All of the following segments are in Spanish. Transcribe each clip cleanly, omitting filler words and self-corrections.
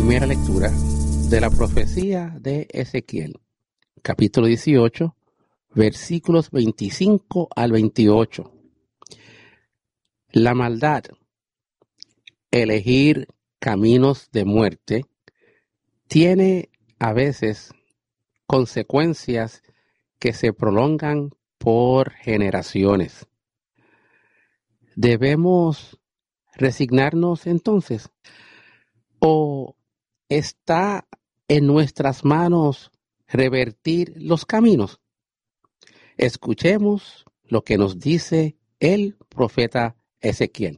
primera lectura de la profecía de Ezequiel, capítulo 18, versículos 25 al 28. La maldad, elegir caminos de muerte, tiene a veces consecuencias que se prolongan por generaciones. ¿Debemos resignarnos entonces? ¿O está en nuestras manos revertir los caminos? Escuchemos lo que nos dice el profeta Ezequiel.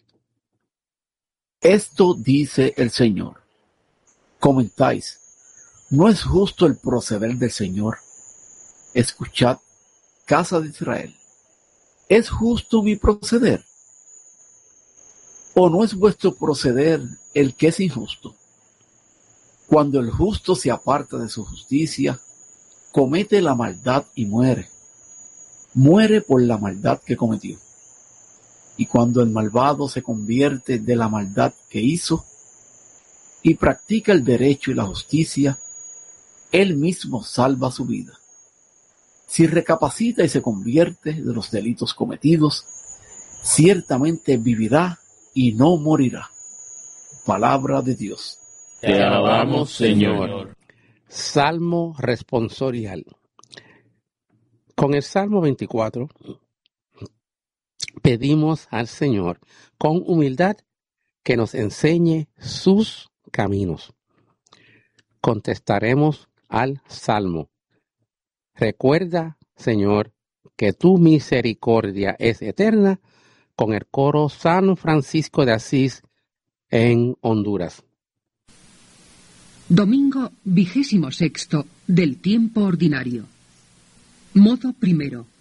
Esto dice el Señor. Comentáis, ¿no es justo el proceder del Señor? Escuchad, casa de Israel, ¿es justo mi proceder? ¿O no es vuestro proceder el que es injusto? Cuando el justo se aparta de su justicia, comete la maldad y muere. Muere por la maldad que cometió. Y cuando el malvado se convierte de la maldad que hizo y practica el derecho y la justicia, él mismo salva su vida. Si recapacita y se convierte de los delitos cometidos, ciertamente vivirá y no morirá. Palabra de Dios. Te alabamos, Señor. Salmo responsorial. Con el Salmo 24 pedimos al Señor con humildad que nos enseñe sus caminos. Contestaremos al Salmo. Recuerda, Señor, que tu misericordia es eterna, con el coro San Francisco de Asís en Honduras. Domingo 26º del tiempo ordinario. Modo primero.